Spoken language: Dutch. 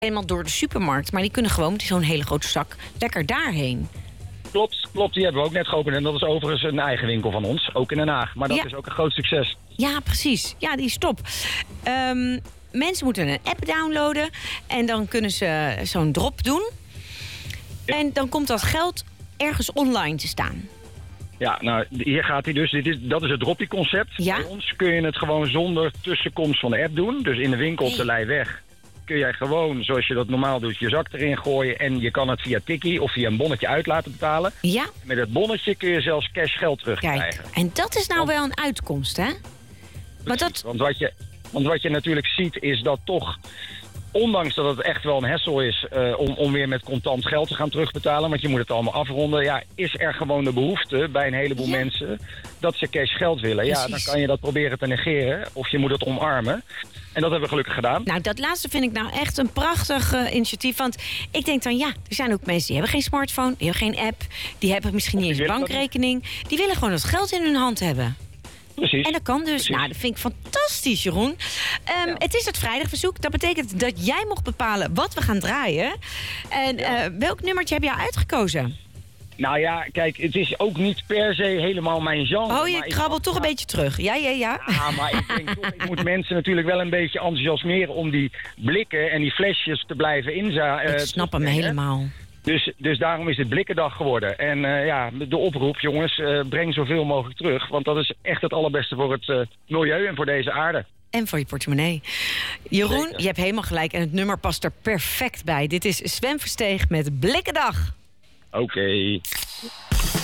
helemaal door de supermarkt. Maar die kunnen gewoon met zo'n hele grote zak lekker daarheen. Klopt, die hebben we ook net geopend. En dat is overigens een eigen winkel van ons, ook in Den Haag. Maar dat is ook een groot succes. Ja, precies. Ja, die is top. Mensen moeten een app downloaden en dan kunnen ze zo'n drop doen. Ja. En dan komt dat geld ergens online te staan. Ja, nou, hier gaat hij dus. Dat is het droppie-concept. Ja? Bij ons kun je het gewoon zonder tussenkomst van de app doen. Dus in de winkel op de Leijweg kun jij gewoon, zoals je dat normaal doet, je zak erin gooien. En je kan het via Tikkie of via een bonnetje uit laten betalen. Ja. Met het bonnetje kun je zelfs cash geld terugkrijgen. Kijk, en dat is nou wel een uitkomst, hè? Maar dat... Want wat je natuurlijk ziet is dat toch, ondanks dat het echt wel een hassle is om weer met contant geld te gaan terugbetalen, want je moet het allemaal afronden, ja, is er gewoon de behoefte bij een heleboel mensen dat ze cash geld willen. Precies. Ja, dan kan je dat proberen te negeren of je moet het omarmen. En dat hebben we gelukkig gedaan. Nou, dat laatste vind ik nou echt een prachtig initiatief. Want ik denk dan, ja, er zijn ook mensen die hebben geen smartphone, die hebben geen app, die hebben misschien niet eens een bankrekening. Die willen gewoon dat geld in hun hand hebben. Precies. En dat kan dus. Precies. Nou, dat vind ik fantastisch, Jeroen. Het is het vrijdagverzoek. Dat betekent dat jij mocht bepalen wat we gaan draaien. En welk nummertje heb jij uitgekozen? Nou ja, kijk, het is ook niet per se helemaal mijn genre. Oh, je krabbelt toch een beetje terug. Ja. Ja, maar ik denk toch, ik moet mensen natuurlijk wel een beetje enthousiasmeren om die blikken en die flesjes te blijven inzaaien. Ik snap hem helemaal. Dus daarom is het Blikkendag geworden. En de oproep, jongens, breng zoveel mogelijk terug. Want dat is echt het allerbeste voor het milieu en voor deze aarde. En voor je portemonnee. Jeroen, Zeker. Je hebt helemaal gelijk. En het nummer past er perfect bij. Dit is Sven Versteeg met Blikkendag. Oké.